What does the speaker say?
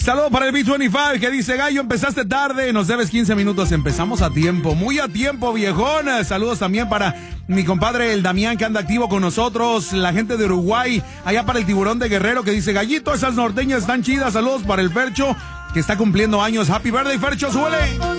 Saludo para el B25 que dice: Gallo, empezaste tarde, nos debes 15 minutos. Empezamos a tiempo, muy a tiempo, viejón. Saludos también para mi compadre el Damián, que anda activo con nosotros. La gente de Uruguay, allá para el Tiburón de Guerrero, que dice: Gallito, esas norteñas están chidas. Saludos para el Fercho, que está cumpliendo años. Happy birthday, Fercho, suele.